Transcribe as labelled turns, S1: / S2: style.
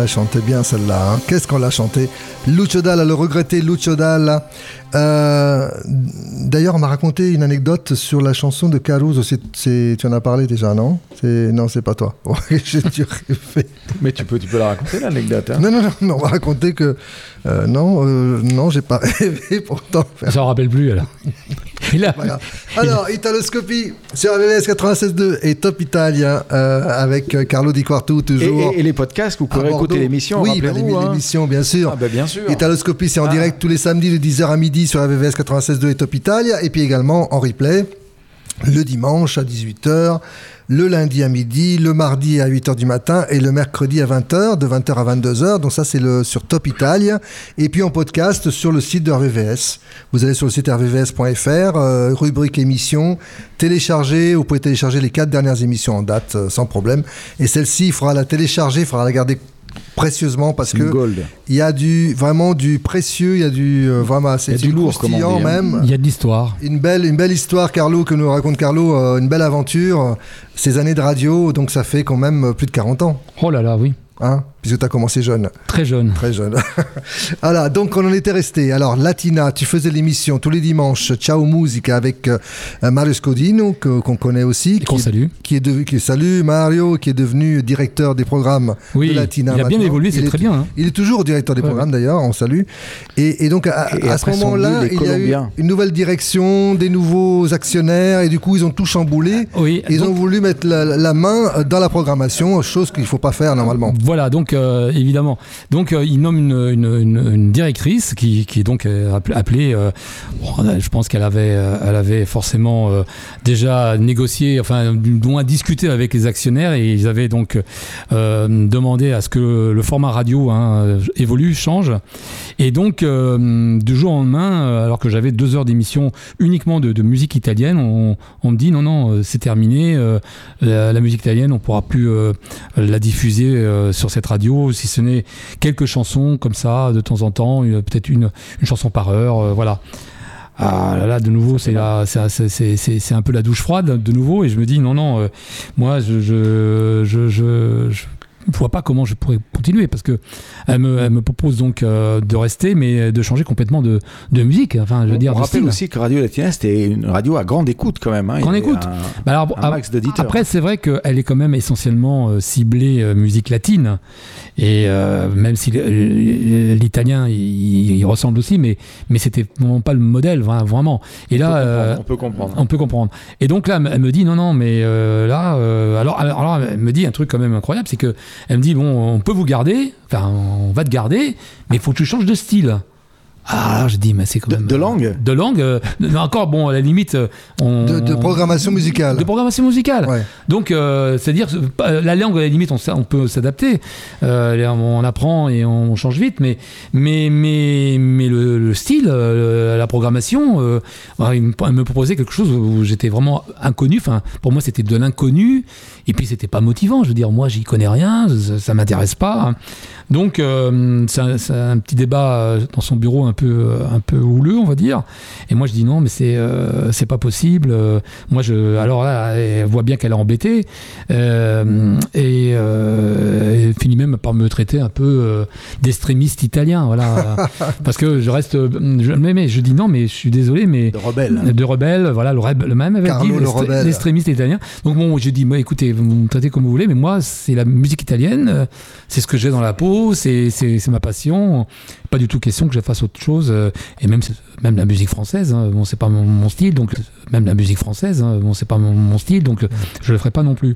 S1: la chantait bien celle-là, hein. Qu'est-ce qu'on l'a chantée. Lucio Dalla, le regretté Lucio Dalla. D'ailleurs, on m'a raconté une anecdote sur la chanson de Caruso. Tu en as parlé déjà, non? Non, c'est pas toi. J'ai dû rêver.
S2: Mais tu peux la raconter, l'anecdote, hein.
S1: Non, on m'a raconté que... non, j'ai pas rêvé pourtant.
S3: Ça en rappelle plus, alors.
S1: Voilà. Alors, Italoscopie sur AVVS 96.2 et Top Italia avec Carlo Di Quartu toujours.
S2: Et les podcasts, vous pourrez écouter l'émission.
S1: Oui, l'émission, bien sûr.
S2: Bien sûr.
S1: Italoscopie, c'est en direct tous les samedis de 10h à midi sur AVVS 96.2 et Top Italia. Et puis également en replay le dimanche à 18h, le lundi à midi, le mardi à 8h du matin et le mercredi à 20h, de 20h à 22h. Donc ça, c'est sur Top Italia. Et puis en podcast sur le site de RVVS. Vous allez sur le site rvvs.fr, rubrique émissions, télécharger. Vous pouvez télécharger les 4 dernières émissions en date sans problème. Et celle-ci, il faudra la télécharger, il faudra la garder précieusement parce que il y a vraiment du précieux, il y a du vraiment, c'est du lourd, croustillant même.
S3: Il y a de l'histoire.
S1: Une belle histoire, Carlo, que nous raconte Carlo, une belle aventure, ces années de radio, donc ça fait quand même plus de 40 ans.
S3: Oh là là, oui.
S1: Hein, puisque tu as commencé jeune.
S3: Très jeune.
S1: Très jeune. Voilà, donc on en était resté. Alors, Latina, tu faisais l'émission tous les dimanches, Ciao Musica, avec Mario Scodino, qu'on connaît aussi.
S3: Et qu'on salue.
S1: Salut Mario, qui est devenu directeur des programmes de Latina.
S3: Il a bien évolué, c'est très bien. Hein.
S1: Il est toujours directeur des programmes, d'ailleurs, on salue. Et donc, à ce moment-là, il y a eu une nouvelle direction, des nouveaux actionnaires, et du coup, ils ont tout chamboulé.
S3: Oui,
S1: ils ont voulu mettre la main dans la programmation, chose qu'il ne faut pas faire normalement.
S3: Voilà, donc évidemment. Donc il nomme une directrice qui est donc appelée. Je pense qu'elle avait forcément déjà négocié, enfin du moins discuté avec les actionnaires, et ils avaient donc demandé à ce que le format radio évolue, change. Et donc du jour au lendemain, alors que j'avais 2 heures d'émission uniquement de musique italienne, on me dit non, c'est terminé. La musique italienne, on ne pourra plus la diffuser sur cette radio, si ce n'est quelques chansons comme ça de temps en temps, peut-être une chanson par heure, voilà. Ah là, de nouveau, c'est un peu la douche froide de nouveau, et je me dis non, moi je ne vois pas comment je pourrais continuer, parce que elle me propose donc de rester, mais de changer complètement de musique. Enfin, je veux dire,
S2: on rappelle aussi que Radio Latina, c'était une radio à grande écoute quand même. Hein.
S3: Grande écoute. Un max d'auditeurs. Après, c'est vrai qu'elle est quand même essentiellement ciblée musique latine, et même si l'italien il ressemble aussi, mais c'était vraiment pas le modèle vraiment. Et là,
S2: on peut comprendre.
S3: On peut comprendre. Et donc là, elle me dit non, mais là, alors elle me dit un truc quand même incroyable, c'est que elle me dit bon, on peut vous garder, enfin on va te garder, mais il faut que tu changes de style. Ah, je dis, mais c'est quand même...
S2: De langue
S3: encore, bon, à la limite...
S1: De programmation musicale.
S3: De programmation musicale. Ouais. Donc, c'est-à-dire, la langue, à la limite, on peut s'adapter. On apprend et on change vite, mais le style, la programmation, elle me proposait quelque chose où j'étais vraiment inconnu. Enfin, pour moi, c'était de l'inconnu, et puis c'était pas motivant. Je veux dire, moi, j'y connais rien, ça m'intéresse pas. Donc, c'est un petit débat dans son bureau un peu houleux, on va dire. Et moi, je dis non, mais c'est pas possible. Alors là, elle voit bien qu'elle est embêtée. Et elle finit même par me traiter un peu d'extrémiste italien. Voilà. Parce que je reste... je dis non, mais je suis désolé, mais... De rebelle, voilà, le même avait dit, l'extrémiste italien. Donc bon, j'ai dit, écoutez, vous me traitez comme vous voulez, mais moi, c'est la musique italienne, c'est ce que j'ai dans la peau, c'est ma passion. Pas du tout question que je fasse autre chose. Et même la musique française, bon, c'est pas mon style, donc même la musique française, bon, c'est pas mon style, donc je le ferai pas non plus.